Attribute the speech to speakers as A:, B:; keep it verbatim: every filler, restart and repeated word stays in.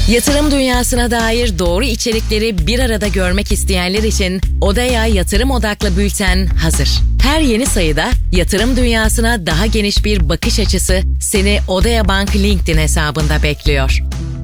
A: Yatırım dünyasına dair doğru içerikleri bir arada görmek isteyenler için Odea Yatırım Odaklı Bülten hazır. Her yeni sayıda yatırım dünyasına daha geniş bir bakış açısı seni Odea Bank LinkedIn hesabında bekliyor.